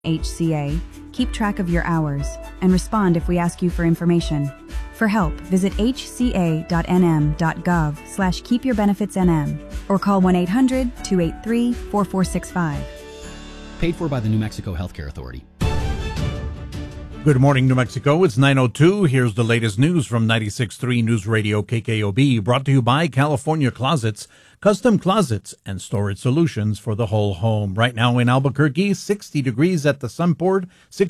HCA, keep track of your hours, and respond if we ask you for information. For help, visit hca.nm.gov/keepyourbenefitsnm or call 1-800-283-4465. Paid for by the New Mexico Healthcare Authority. Good morning, New Mexico. It's 9:02. Here's the latest news from 96.3 News Radio KKOB, brought to you by California Closets, custom closets and storage solutions for the whole home. Right now in Albuquerque, 60 degrees at the Sunport,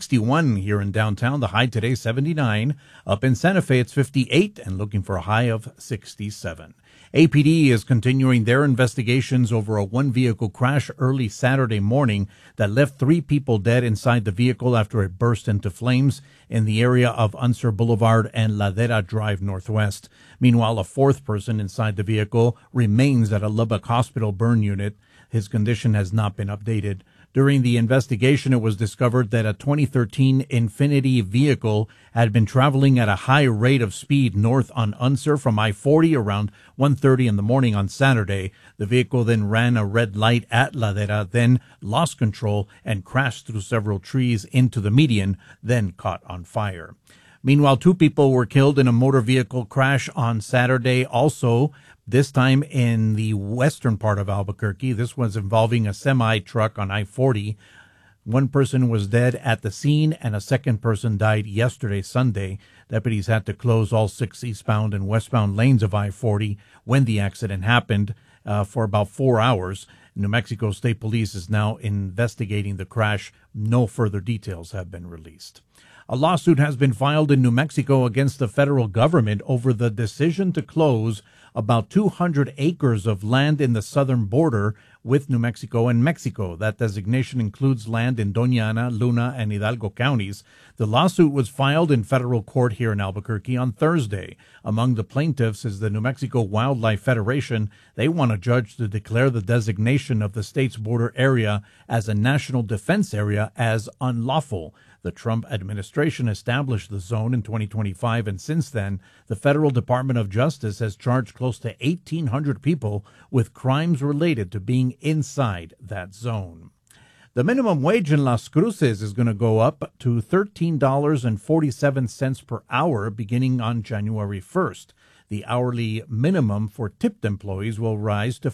61 here in downtown. The high today, 79. Up in Santa Fe, it's 58 and looking for a high of 67. APD is continuing their investigations over a one-vehicle crash early Saturday morning that left 3 people dead inside the vehicle after it burst into flames in the area of Unser Boulevard and Ladera Drive Northwest. Meanwhile, a 4th person inside the vehicle remains at a Lubbock Hospital burn unit. His condition has not been updated. During the investigation, it was discovered that a 2013 Infiniti vehicle had been traveling at a high rate of speed north on Unser from I-40 around 1:30 in the morning on Saturday. The vehicle then ran a red light at Ladera, then lost control and crashed through several trees into the median, then caught on fire. Meanwhile, 2 people were killed in a motor vehicle crash on Saturday, also this time in the western part of Albuquerque. This was involving a semi-truck on I-40. 1 person was dead at the scene, and a 2nd person died yesterday, Sunday. Deputies had to close all 6 eastbound and westbound lanes of I-40 when the accident happened for about 4 hours. New Mexico State Police is now investigating the crash. No further details have been released. A lawsuit has been filed in New Mexico against the federal government over the decision to close about 200 acres of land in the southern border with New Mexico and Mexico. That designation includes land in Doña Ana, Luna, and Hidalgo counties. The lawsuit was filed in federal court here in Albuquerque on Thursday. Among the plaintiffs is the New Mexico Wildlife Federation. They want a judge to declare the designation of the state's border area as a national defense area as unlawful. The Trump administration established the zone in 2025, and since then, the Federal Department of Justice has charged close to 1,800 people with crimes related to being inside that zone. The minimum wage in Las Cruces is going to go up to $13.47 per hour beginning on January 1st. The hourly minimum for tipped employees will rise to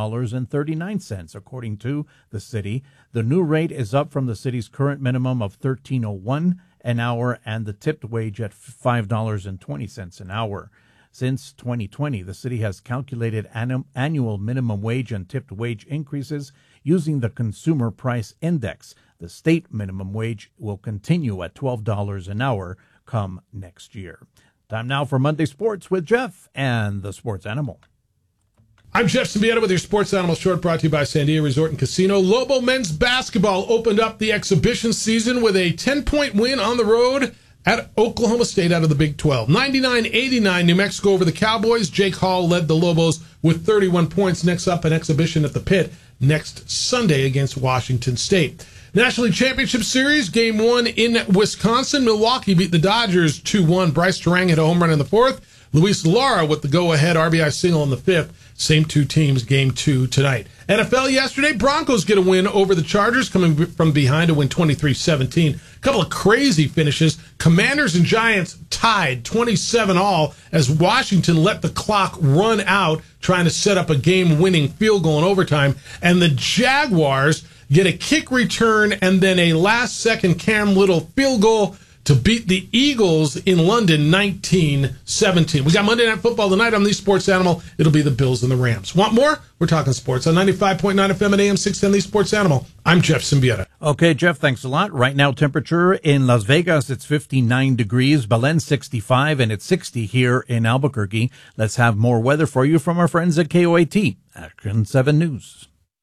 $5.39, according to the city. The new rate is up from the city's current minimum of $13.01 an hour and the tipped wage at $5.20 an hour. Since 2020, the city has calculated annual minimum wage and tipped wage increases using the Consumer Price Index. The state minimum wage will continue at $12 an hour come next year. Time now for Monday Sports with Jeff and the Sports Animal. I'm Jeff Symbieta with your Sports Animal Short, brought to you by Sandia Resort and Casino. Lobo men's basketball opened up the exhibition season with a 10-point win on the road at Oklahoma State out of the Big 12. 99-89 New Mexico over the Cowboys. Jake Hall led the Lobos with 31 points. Next up, an exhibition at the Pit next Sunday against Washington State. National League Championship Series, Game 1 in Wisconsin. Milwaukee beat the Dodgers 2-1. Bryce Terang hit a home run in the 4th. Luis Lara with the go-ahead RBI single in the 5th. Same 2 teams, Game 2 tonight. NFL yesterday, Broncos get a win over the Chargers, coming from behind to win 23-17. A couple of crazy finishes. Commanders and Giants tied 27-all as Washington let the clock run out, trying to set up a game-winning field goal in overtime. And the Jaguars get a kick return and then a last-second Cam Little field goal to beat the Eagles in London 19-17. We got Monday Night Football tonight on the Sports Animal. It'll be the Bills and the Rams. Want more? We're talking sports on 95.9 FM and AM 610, the Sports Animal. I'm Jeff Symbieta. Okay, Jeff, thanks a lot. Right now, temperature in Las Vegas, it's 59 degrees. Belen, 65, and it's 60 here in Albuquerque. Let's have more weather for you from our friends at KOAT, Action 7 News.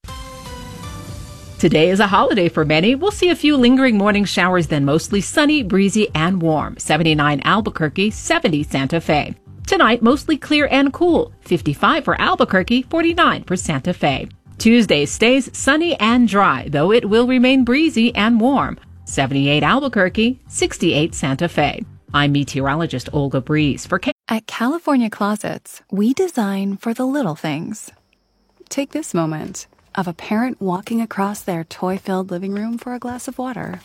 Today is a holiday for many. We'll see a few lingering morning showers, then mostly sunny, breezy, and warm. 79 Albuquerque, 70 Santa Fe. Tonight, mostly clear and cool. 55 for Albuquerque, 49 for Santa Fe. Tuesday stays sunny and dry, though it will remain breezy and warm. 78 Albuquerque, 68 Santa Fe. I'm meteorologist Olga Breeze for At California Closets, we design for the little things. Take this moment. of a parent walking across their toy-filled living room for a glass of water.